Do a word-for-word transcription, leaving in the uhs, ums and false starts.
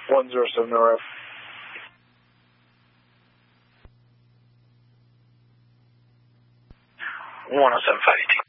one zero seven R F. one oh seven five E T.